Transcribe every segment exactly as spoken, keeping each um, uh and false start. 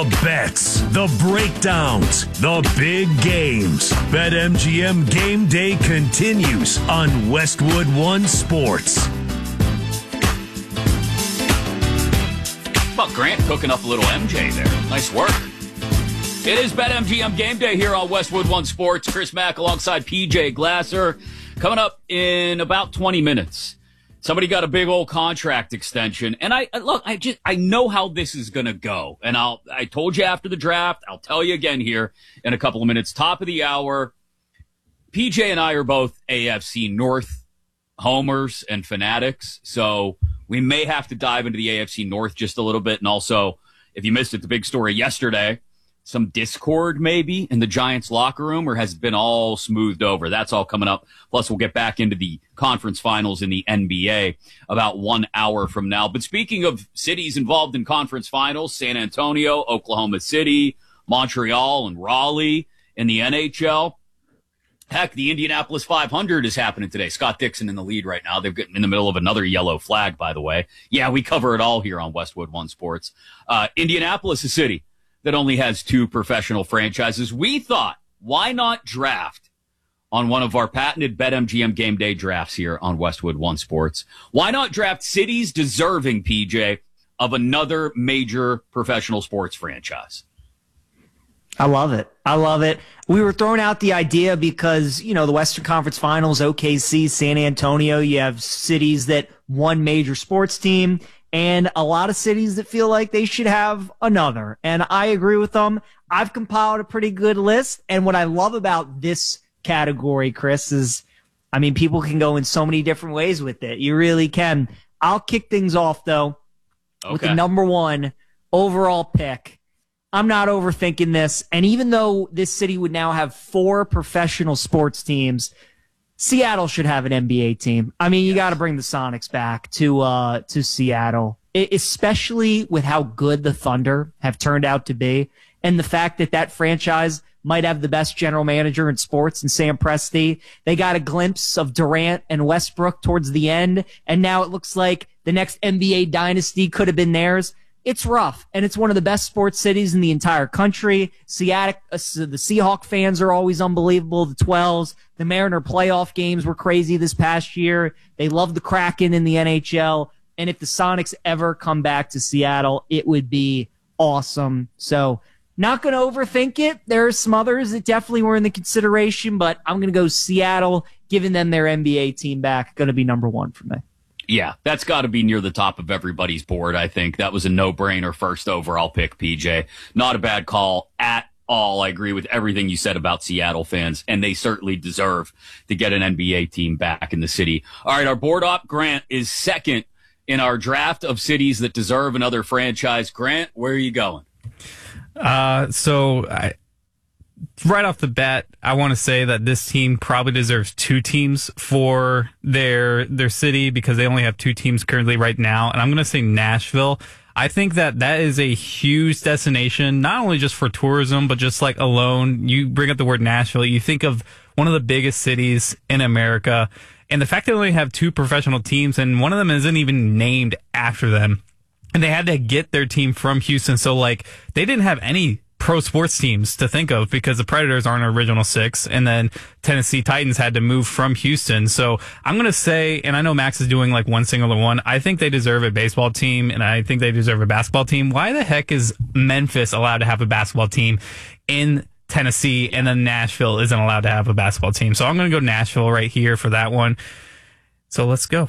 The bets, the breakdowns, the big games. BetMGM Game Day continues on Westwood One Sports. How about Grant cooking up a little M J there? Nice work. It is BetMGM Game Day here on Westwood One Sports. Chris Mack alongside P J Glasser. Coming up in about twenty minutes. Somebody got a big old contract extension, and I look. I just I know how this is going to go, and I'll. I told you after the draft. I'll tell you again here in a couple of minutes. Top of the hour. P J and I are both A F C North homers and fanatics, so we may have to dive into the A F C North just a little bit, and also, if you missed it, the big story yesterday. Some discord maybe in the Giants locker room, or has it been all smoothed over? That's all coming up. Plus, we'll get back into the conference finals in the N B A about one hour from now. But speaking of cities involved in conference finals, San Antonio, Oklahoma City, Montreal, and Raleigh in the N H L. Heck, the Indianapolis five hundred is happening today. Scott Dixon in the lead right now. They're getting in the middle of another yellow flag, by the way. Yeah, we cover it all here on Westwood One Sports. Uh, Indianapolis, a city that only has two professional franchises. We thought, why not draft on one of our patented BetMGM Game Day drafts here on Westwood One Sports? Why not draft cities deserving, P J, of another major professional sports franchise? I love it. I love it. We were throwing out the idea because, you know, the Western Conference Finals, O K C, San Antonio, you have cities that one major sports team, and a lot of cities that feel like they should have another. And I agree with them. I've compiled a pretty good list. And what I love about this category, Chris, is, I mean, people can go in so many different ways with it. You really can. I'll kick things off, though, okay, with the number one overall pick. I'm not overthinking this. And even though this city would now have four professional sports teams, Seattle should have an N B A team. I mean, you yes. got to bring the Sonics back to uh, to Seattle, it, especially with how good the Thunder have turned out to be, and the fact that that franchise might have the best general manager in sports in Sam Presti. They got a glimpse of Durant and Westbrook towards the end, and now it looks like the next N B A dynasty could have been theirs. It's rough, and it's one of the best sports cities in the entire country. Seattle, uh, the Seahawk fans are always unbelievable. The twelves, the Mariner playoff games were crazy this past year. They love the Kraken in the N H L, and if the Sonics ever come back to Seattle, it would be awesome. So, not going to overthink it. There are some others that definitely were in the consideration, but I'm going to go Seattle, giving them their N B A team back. Going to be number one for me. Yeah, that's got to be near the top of everybody's board, I think. That was a no-brainer first overall pick, P J. Not a bad call at all. I agree with everything you said about Seattle fans, and they certainly deserve to get an N B A team back in the city. All right, our board op, Grant, is second in our draft of cities that deserve another franchise. Grant, where are you going? Uh, so I, right off the bat, I want to say that this team probably deserves two teams for their their city because they only have two teams currently right now. And I'm going to say Nashville. I think that that is a huge destination, not only just for tourism, but just like alone. You bring up the word Nashville, you think of one of the biggest cities in America. And the fact that they only have two professional teams and one of them isn't even named after them. And they had to get their team from Houston. So, like, they didn't have any pro sports teams to think of because the Predators aren't original six, and then Tennessee Titans had to move from Houston. So I'm going to say, and I know Max is doing like one singular one, I think they deserve a baseball team, and I think they deserve a basketball team. Why the heck is Memphis allowed to have a basketball team in Tennessee, and then Nashville isn't allowed to have a basketball team? So I'm going to go Nashville right here for that one. So let's go.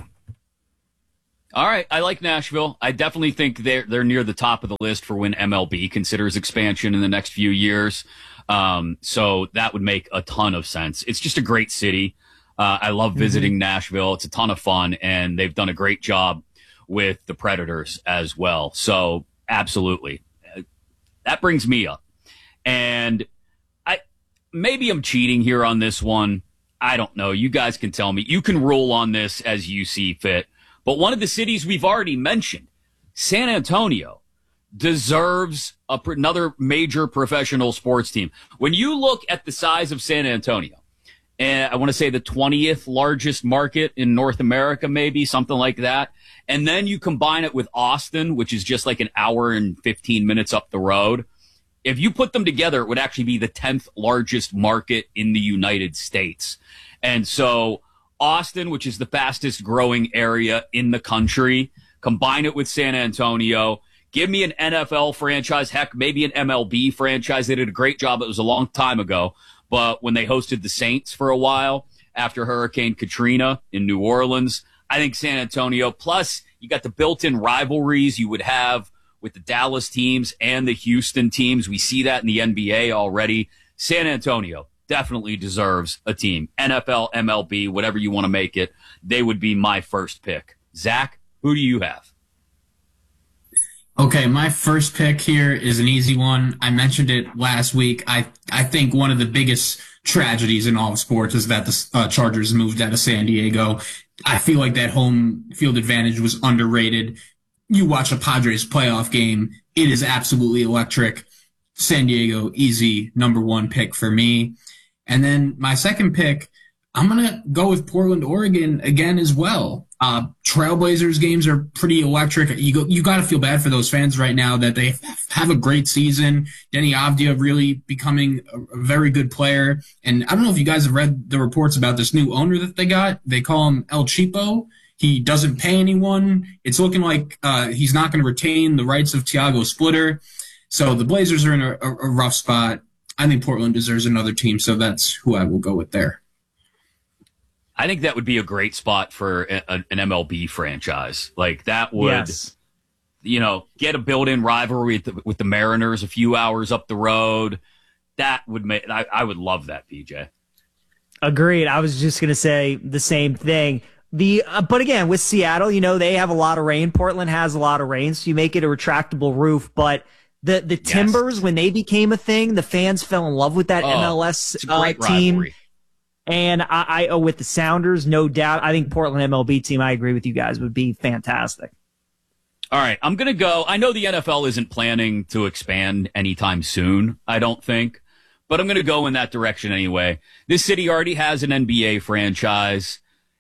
All right, I like Nashville. I definitely think they're they're near the top of the list for when M L B considers expansion in the next few years. Um, so that would make a ton of sense. It's just a great city. Uh, I love visiting mm-hmm. Nashville. It's a ton of fun, and they've done a great job with the Predators as well. So absolutely, that brings me up. And I maybe I'm cheating here on this one. I don't know. You guys can tell me. You can rule on this as you see fit. But one of the cities we've already mentioned, San Antonio, deserves a, another major professional sports team. When you look at the size of San Antonio, and I want to say the twentieth largest market in North America, maybe, something like that, and then you combine it with Austin, which is just like an hour and fifteen minutes up the road, If you put them together, it would actually be the tenth largest market in the United States. And so Austin, which is the fastest growing area in the country, combine it with San Antonio, give me an N F L franchise, heck, maybe an M L B franchise. They did a great job. It was a long time ago, but when they hosted the Saints for a while after Hurricane Katrina in New Orleans, I think San Antonio, plus you got the built-in rivalries you would have with the Dallas teams and the Houston teams. We see that in the N B A already. San Antonio definitely deserves a team. N F L, M L B, whatever you want to make it, they would be my first pick. Zach, who do you have? Okay, my first pick here is an easy one. I mentioned it last week. I, I think one of the biggest tragedies in all of sports is that the uh, Chargers moved out of San Diego. I feel like that home field advantage was underrated. You watch a Padres playoff game, it is absolutely electric. San Diego, easy number one pick for me. And then my second pick, I'm going to go with Portland, Oregon again as well. Uh, Trailblazers games are pretty electric. You go, you got to feel bad for those fans right now that they have a great season. Denny Avdia really becoming a, a very good player. And I don't know if you guys have read the reports about this new owner that they got. They call him El Cheapo. He doesn't pay anyone. It's looking like uh, he's not going to retain the rights of Tiago Splitter. So the Blazers are in a, a, a rough spot. I think Portland deserves another team, so that's who I will go with there. I think that would be a great spot for a, a, an M L B franchise. Like that would, yes. you know, get a built-in rivalry with the, with the Mariners a few hours up the road. That would make, I, I would love that, P J. Agreed. I was just going to say the same thing. The uh, but again, with Seattle, you know, they have a lot of rain. Portland has a lot of rain, so you make it a retractable roof. But the the Timbers, yes. when they became a thing, the fans fell in love with that oh, M L S it's a great uh, team. rivalry. And I, I oh, with the Sounders, no doubt. I think Portland M L B team, I agree with you guys, would be fantastic. All right, I'm going to go. I know the N F L isn't planning to expand anytime soon, I don't think. But I'm going to go in that direction anyway. This city already has an N B A franchise.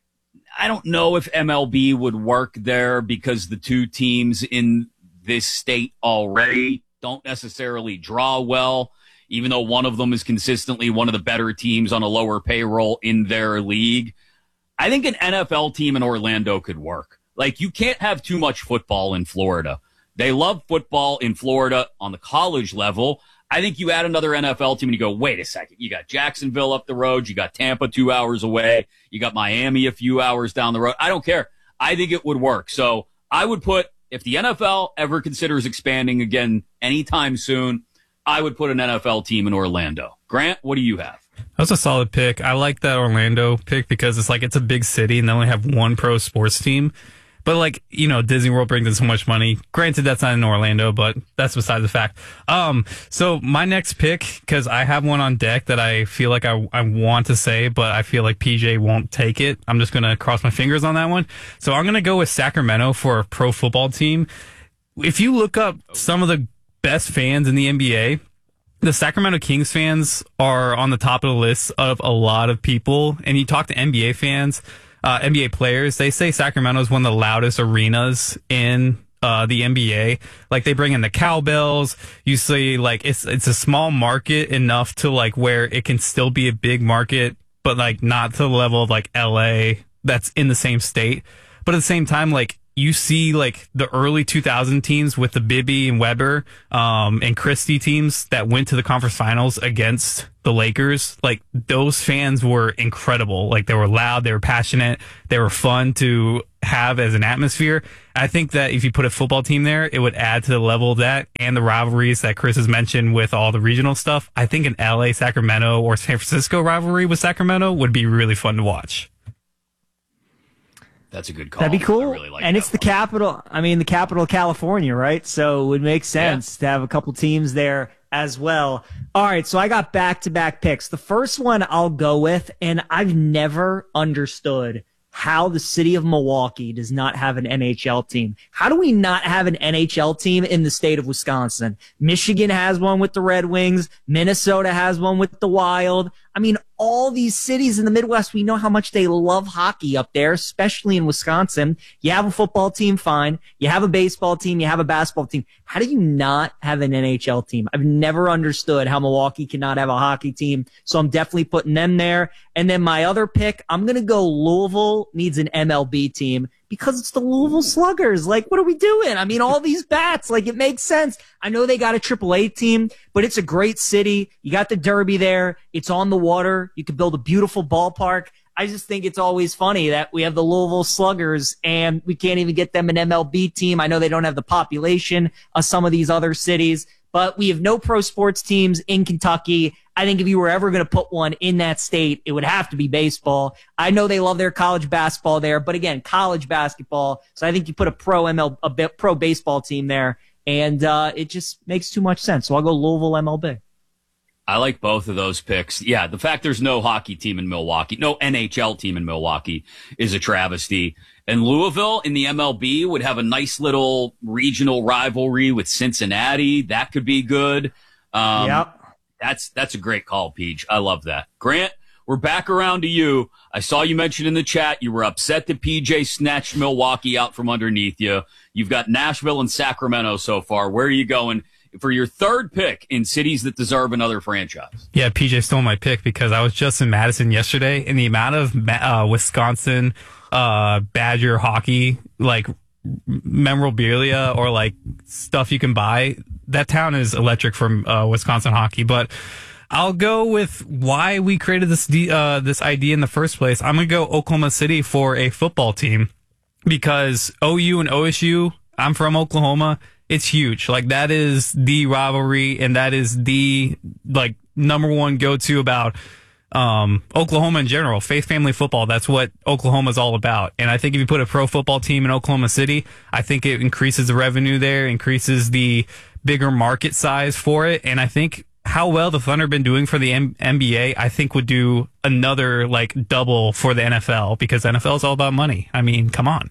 I don't know if M L B would work there because the two teams in this state already don't necessarily draw well, even though one of them is consistently one of the better teams on a lower payroll in their league. I think an N F L team in Orlando could work. Like, you can't have too much football in Florida. They love football in Florida on the college level. I think you add another N F L team and you go, wait a second. You got Jacksonville up the road. You got Tampa two hours away. You got Miami a few hours down the road. I don't care. I think it would work. So I would put, if the N F L ever considers expanding again anytime soon, I would put an N F L team in Orlando. Grant, what do you have? That's a solid pick. I like that Orlando pick because it's like it's a big city and they only have one pro sports team. But, like, you know, Disney World brings in so much money. Granted, that's not in Orlando, but that's beside the fact. Um, so my next pick, because I have one on deck that I feel like I, I want to say, but I feel like P J won't take it. I'm just going to cross my fingers on that one. So I'm going to go with Sacramento for a pro football team. If you look up some of the best fans in the N B A, the Sacramento Kings fans are on the top of the list of a lot of people. And you talk to N B A fans, Uh, N B A players, they say Sacramento is one of the loudest arenas in uh, the N B A. Like, they bring in the cowbells. You see, like, it's it's a small market enough to, like, where it can still be a big market, but, like, not to the level of, like, L A that's in the same state. But at the same time, like, you see, like, the early two thousand teams with the Bibby and Weber um, and Christie teams that went to the conference finals against the Lakers. Like, those fans were incredible. Like, they were loud, they were passionate, they were fun to have as an atmosphere. I think that if you put a football team there, it would add to the level of that and the rivalries that Chris has mentioned with all the regional stuff. I think an L A, Sacramento, or San Francisco rivalry with Sacramento would be really fun to watch. That's a good call. That'd be cool. I really like and that it's the one. capital. I mean, the capital of California, right? So it would make sense Yeah. to have a couple teams there as well. All right. So I got back-to-back picks. The first one I'll go with, and I've never understood how the city of Milwaukee does not have an N H L team. How do we not have an N H L team in the state of Wisconsin? Michigan has one with the Red Wings. Minnesota has one with the Wild. I mean, all these cities in the Midwest, we know how much they love hockey up there, especially in Wisconsin. You have a football team, fine. You have a baseball team. You have a basketball team. How do you not have an N H L team? I've never understood how Milwaukee cannot have a hockey team. So I'm definitely putting them there. And then my other pick, I'm going to go Louisville needs an M L B team because it's the Louisville Sluggers. Like, what are we doing? I mean, all these bats, like, it makes sense. I know they got a triple A team, but it's a great city. You got the Derby there. It's on the water. You could build a beautiful ballpark. I just think it's always funny that we have the Louisville Sluggers and we can't even get them an M L B team. I know they don't have the population of some of these other cities, but we have no pro sports teams in Kentucky. I think if you were ever going to put one in that state, it would have to be baseball. I know they love their college basketball there, but again, college basketball. So I think you put a pro M L, a pro baseball team there, and uh, it just makes too much sense. So I'll go Louisville M L B. I like both of those picks. Yeah, the fact there's no hockey team in Milwaukee, no N H L team in Milwaukee is a travesty. And Louisville in the M L B would have a nice little regional rivalry with Cincinnati. That could be good. Um, yep. That's, that's a great call, Peach. I love that. Grant, we're back around to you. I saw you mention in the chat you were upset that P J snatched Milwaukee out from underneath you. You've got Nashville and Sacramento so far. Where are you going for your third pick in cities that deserve another franchise? Yeah, P J stole my pick because I was just in Madison yesterday, and the amount of uh, Wisconsin uh, Badger hockey, like memorabilia or like stuff you can buy, that town is electric from uh, Wisconsin hockey. But I'll go with why we created this uh, this idea in the first place. I'm going to go Oklahoma City for a football team because O U and O S U, I'm from Oklahoma. It's huge. Like, that is the rivalry, and that is the, like, number one go-to about um, Oklahoma in general. Faith family football, that's what Oklahoma's all about. And I think if you put a pro football team in Oklahoma City, I think it increases the revenue there, increases the bigger market size for it. And I think how well the Thunder have been doing for the M- NBA, I think would do another, like, double for the N F L, because the N F L is all about money. I mean, come on.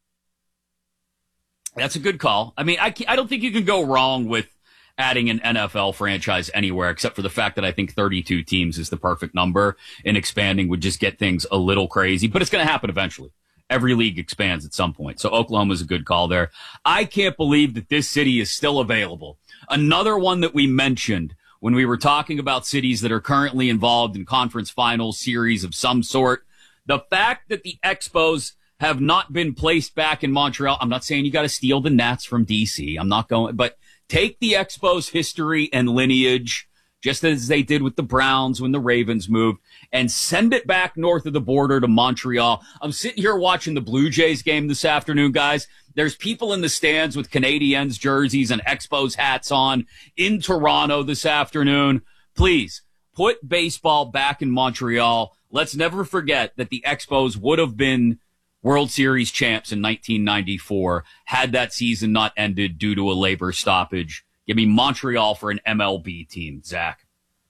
That's a good call. I mean, I, I don't think you can go wrong with adding an N F L franchise anywhere, except for the fact that I think thirty-two teams is the perfect number, and expanding would just get things a little crazy, but it's going to happen eventually. Every league expands at some point. So Oklahoma is a good call there. I can't believe that this city is still available. Another one that we mentioned when we were talking about cities that are currently involved in conference finals series of some sort, the fact that the Expos have not been placed back in Montreal. I'm not saying you got to steal the Nats from D C. I'm not going, but take the Expos' history and lineage, just as they did with the Browns when the Ravens moved, and send it back north of the border to Montreal. I'm sitting here watching the Blue Jays game this afternoon, guys. There's people in the stands with Canadiens jerseys and Expos hats on in Toronto this afternoon. Please put baseball back in Montreal. Let's never forget that the Expos would have been World Series champs in nineteen ninety-four had that season not ended due to a labor stoppage. Give me Montreal for an M L B team, Zach.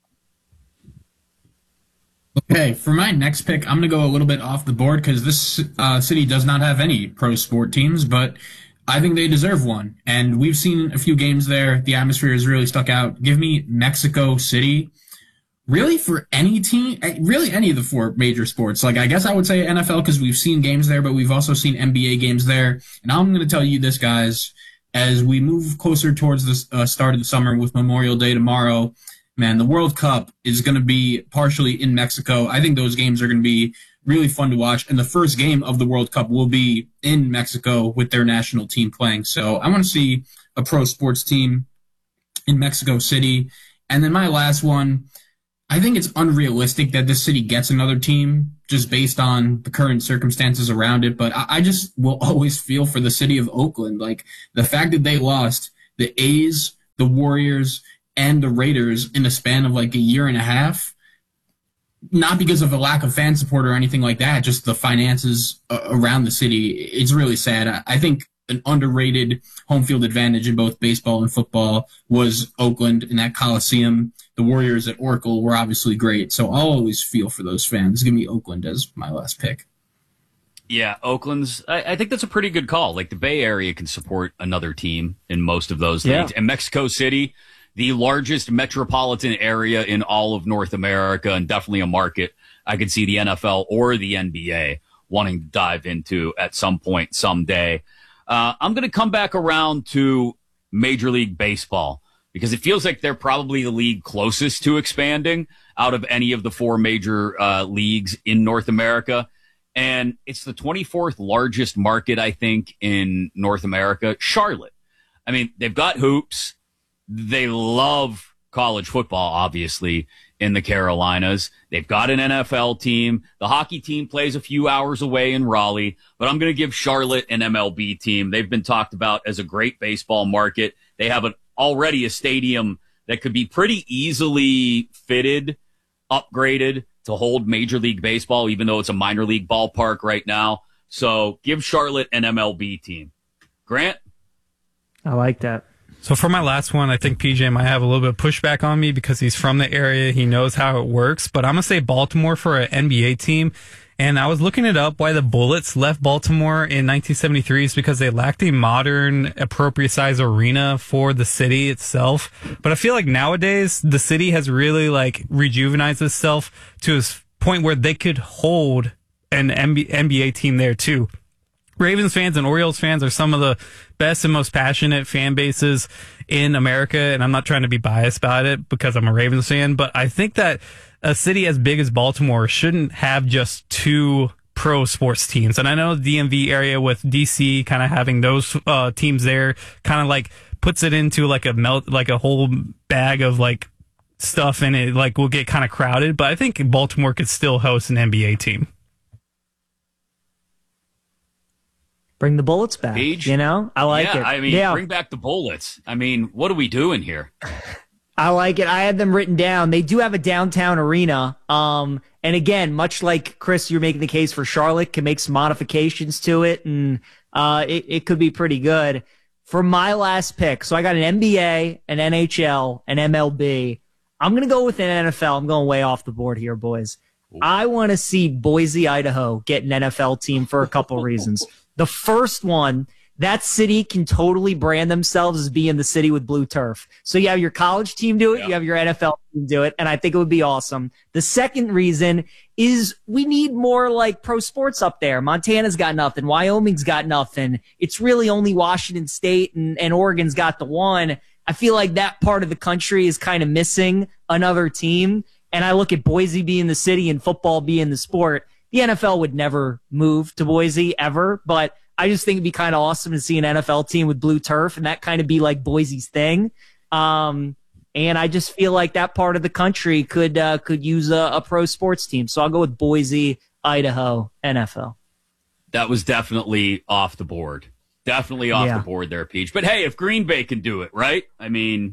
Okay, for my next pick, I'm going to go a little bit off the board because this uh, city does not have any pro sport teams, but I think they deserve one. And we've seen a few games there. The atmosphere has really stuck out. Give me Mexico City. Really, for any team, really any of the four major sports. Like, I guess I would say N F L because we've seen games there, but we've also seen N B A games there. And I'm going to tell you this, guys, as we move closer towards the uh, start of the summer with Memorial Day tomorrow, man, the World Cup is going to be partially in Mexico. I think those games are going to be really fun to watch. And the first game of the World Cup will be in Mexico with their national team playing. So I want to see a pro sports team in Mexico City. And then my last one, I think it's unrealistic that this city gets another team just based on the current circumstances around it. But I, I just will always feel for the city of Oakland. Like, the fact that they lost the A's, the Warriors, and the Raiders in a span of like a year and a half, not because of a lack of fan support or anything like that, just the finances uh, around the city. It's really sad. I, I think an underrated home field advantage in both baseball and football was Oakland in that Coliseum. The Warriors at Oracle were obviously great, so I'll always feel for those fans. Give me Oakland as my last pick. Yeah, Oakland's, I, I think that's a pretty good call. Like, the Bay Area can support another team in most of those yeah. leagues. And Mexico City, the largest metropolitan area in all of North America, and definitely a market I could see the N F L or the N B A wanting to dive into at some point someday. Uh, I'm going to come back around to Major League Baseball because it feels like they're probably the league closest to expanding out of any of the four major uh, leagues in North America. And it's the twenty-fourth largest market, I think, in North America, Charlotte. I mean, they've got hoops. They love college football, obviously, in the Carolinas. They've got an N F L team. The hockey team plays a few hours away in Raleigh, but I'm going to give Charlotte an M L B team. They've been talked about as a great baseball market. They have an, already a stadium that could be pretty easily fitted, upgraded to hold Major League Baseball, even though it's a minor league ballpark right now. So give Charlotte an M L B team. Grant? I like that. So for my last one, I think P J might have a little bit of pushback on me because he's from the area. He knows how it works. But I'm going to say Baltimore for an N B A team. And I was looking it up why the Bullets left Baltimore in nineteen seventy-three is because they lacked a modern, appropriate size arena for the city itself. But I feel like nowadays the city has really like rejuvenized itself to a point where they could hold an N B A team there too. Ravens fans and Orioles fans are some of the best and most passionate fan bases in America, and I'm not trying to be biased about it because I'm a Ravens fan, but I think that a city as big as Baltimore shouldn't have just two pro sports teams. And I know the D M V area with D C kind of having those uh, teams there kind of like puts it into like a melt, like a whole bag of like stuff, and it like will get kind of crowded. But I think Baltimore could still host an N B A team. Bring the Bullets back. Page? You know, I like yeah, it. I mean, yeah. bring back the Bullets. I mean, what are we doing here? I like it. I had them written down. They do have a downtown arena. Um, and again, much like Chris, you're making the case for Charlotte, can make some modifications to it, and uh, it, it could be pretty good. For my last pick, so I got an N B A, an N H L, an M L B. I'm going to go with an N F L. I'm going way off the board here, boys. Ooh. I want to see Boise, Idaho get an N F L team for a couple reasons. The first one, that city can totally brand themselves as being the city with blue turf. So you have your college team do it, yeah. You have your N F L team do it, and I think it would be awesome. The second reason is we need more like pro sports up there. Montana's got nothing. Wyoming's got nothing. It's really only Washington State and, and Oregon's got the one. I feel like that part of the country is kind of missing another team. And I look at Boise being the city and football being the sport. The N F L would never move to Boise ever, but I just think it'd be kind of awesome to see an N F L team with blue turf and that kind of be like Boise's thing. Um, and I just feel like that part of the country could uh, could use a, a pro sports team. So I'll go with Boise, Idaho, N F L. That was definitely off the board. Definitely off yeah. the board there, Peach. But hey, if Green Bay can do it, right? I mean,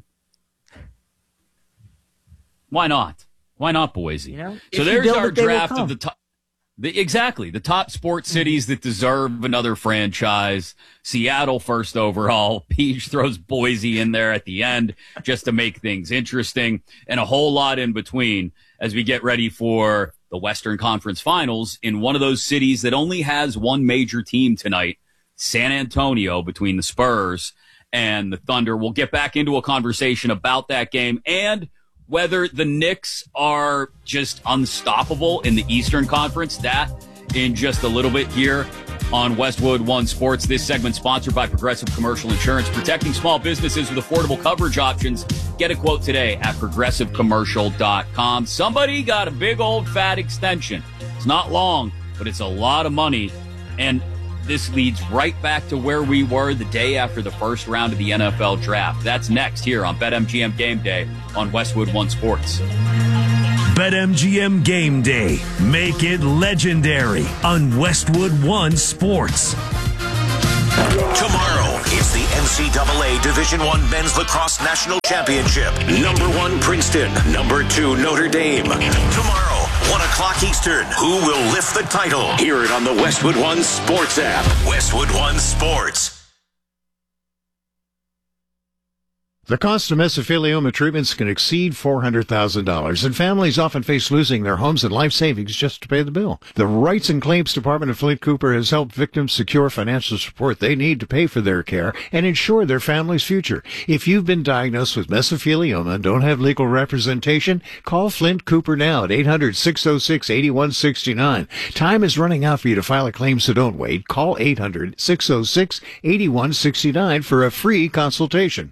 why not? Why not Boise? You know, so there's our draft of the top. The, exactly. The top sports cities that deserve another franchise. Seattle first overall. Peach throws Boise in there at the end just to make things interesting, and a whole lot in between as we get ready for the Western Conference Finals in one of those cities that only has one major team tonight, San Antonio, between the Spurs and the Thunder. We'll get back into a conversation about that game and whether the Knicks are just unstoppable in the Eastern Conference. That in just a little bit here on Westwood One Sports. This segment sponsored by Progressive Commercial Insurance, protecting small businesses with affordable coverage options. Get a quote today at progressive commercial dot com. Somebody got a big old fat extension. It's not long, but it's a lot of money. And this leads right back to where we were the day after the first round of the N F L draft. That's next here on BetMGM Game Day on Westwood One Sports. BetMGM Game Day. Make it legendary on Westwood One Sports. Tomorrow, it's the N C double A Division I Men's Lacrosse National Championship. Number one, Princeton. Number two, Notre Dame. Tomorrow, one o'clock Eastern. Who will lift the title? Hear it on the Westwood One Sports app. Westwood One Sports. The cost of mesothelioma treatments can exceed four hundred thousand dollars, and families often face losing their homes and life savings just to pay the bill. The Rights and Claims Department of Flint Cooper has helped victims secure financial support they need to pay for their care and ensure their family's future. If you've been diagnosed with mesothelioma and don't have legal representation, call Flint Cooper now at eight hundred, six oh six, eight one six nine. Time is running out for you to file a claim, so don't wait. Call eight hundred, six oh six, eight one six nine for a free consultation.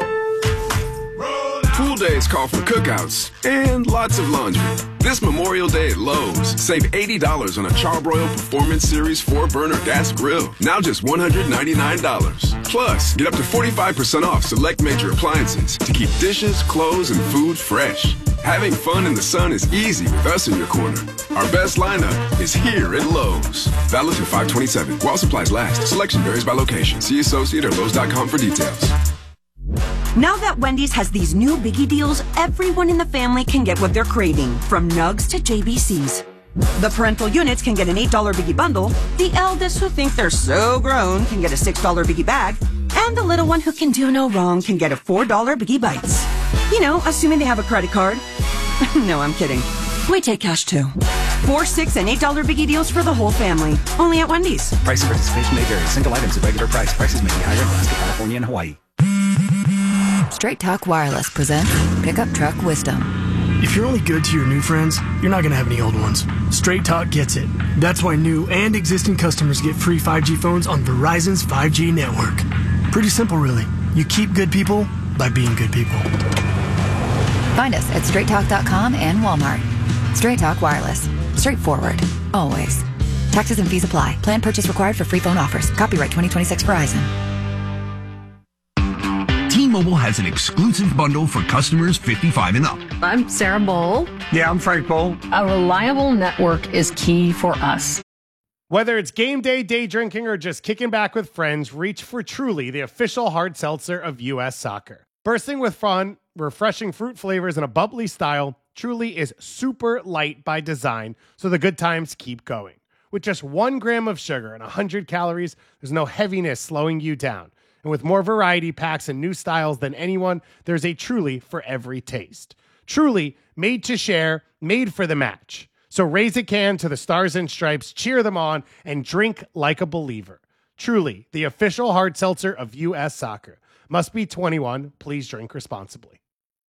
Pool days call for cookouts and lots of laundry. This Memorial Day at Lowe's, save eighty dollars on a Charbroil Performance Series four burner gas grill, now just one hundred ninety-nine dollars. Plus, get up to forty-five percent off select major appliances to keep dishes, clothes, and food fresh. Having fun in the sun is easy with us in your corner. Our best lineup is here at Lowe's. Valid through five twenty-seven. While supplies last. Selection varies by location. See associate or Lowe's dot com for details. Now that Wendy's has these new biggie deals, everyone in the family can get what they're craving, from nugs to J B Cs. The parental units can get an eight dollar biggie bundle, the eldest who think they're so grown can get a six dollar biggie bag, and the little one who can do no wrong can get a four dollar biggie bites. You know, assuming they have a credit card. No, I'm kidding. We take cash too. Four, six, and eight dollar biggie deals for the whole family. Only at Wendy's. Price and participation may vary. Single items at regular price. Prices may be higher in Alaska, California, and Hawaii. Straight Talk Wireless presents Pickup Truck Wisdom. If you're only good to your new friends, you're not going to have any old ones. Straight Talk gets it. That's why new and existing customers get free five G phones on Verizon's five G network. Pretty simple, really. You keep good people by being good people. Find us at straight talk dot com and Walmart. Straight Talk Wireless. Straightforward. Always. Taxes and fees apply. Plan purchase required for free phone offers. Copyright twenty twenty-six Verizon. T-Mobile has an exclusive bundle for customers fifty-five and up. I'm Sarah Bowl. Yeah, I'm Frank Bowl. A reliable network is key for us. Whether it's game day, day drinking, or just kicking back with friends, reach for Truly, the official hard seltzer of U S Soccer. Bursting with fun, refreshing fruit flavors, and a bubbly style, Truly is super light by design, so the good times keep going. With just one gram of sugar and one hundred calories, there's no heaviness slowing you down. And with more variety packs and new styles than anyone, there's a Truly for every taste. Truly, made to share, made for the match. So raise a can to the Stars and Stripes, cheer them on, and drink like a believer. Truly, the official hard seltzer of U S Soccer. Must be twenty-one. Please drink responsibly.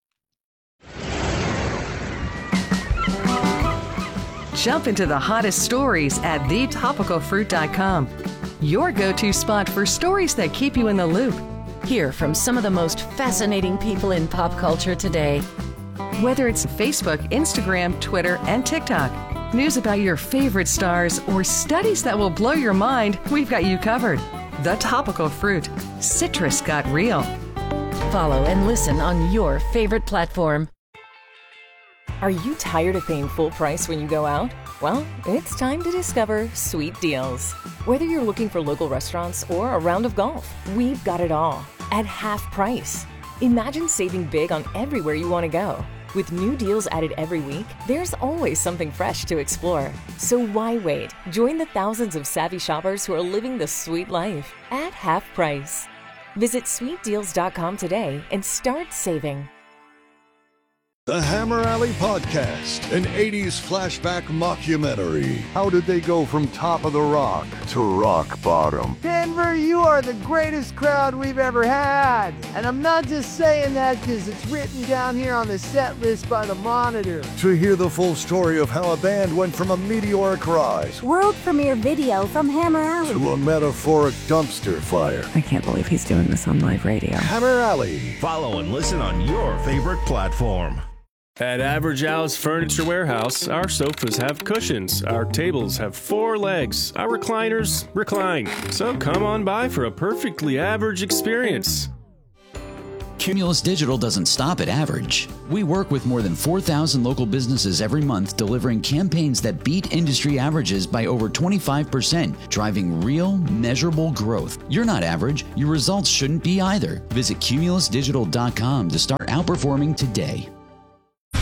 Jump into the hottest stories at the topical fruit dot com. Your go-to spot for stories that keep you in the loop. Hear from some of the most fascinating people in pop culture today. Whether it's Facebook, Instagram, Twitter, and TikTok, news about your favorite stars, or studies that will blow your mind, we've got you covered. The Topical Fruit. Citrus got real. Follow and listen on your favorite platform. Are you tired of paying full price when you go out? Well, it's time to discover Sweet Deals. Whether you're looking for local restaurants or a round of golf, we've got it all at half price. Imagine saving big on everywhere you want to go. With new deals added every week, there's always something fresh to explore. So why wait? Join the thousands of savvy shoppers who are living the sweet life at half price. Visit sweet deals dot com today and start saving. The Hammer Alley Podcast, an eighties flashback mockumentary. How did they go from top of the rock to rock bottom? Denver, you are the greatest crowd we've ever had. And I'm not just saying that because it's written down here on the set list by the Monitor. To hear the full story of how a band went from a meteoric rise, world premiere video from Hammer Alley, to a metaphoric dumpster fire. I can't believe he's doing this on live radio. Hammer Alley. Follow and listen on your favorite platform. At Average Al's Furniture Warehouse, our sofas have cushions, our tables have four legs, our recliners recline. So come on by for a perfectly average experience. Cumulus Digital doesn't stop at average. We work with more than four thousand local businesses every month, delivering campaigns that beat industry averages by over twenty-five percent, driving real, measurable growth. You're not average. Your results shouldn't be either. Visit cumulus digital dot com to start outperforming today.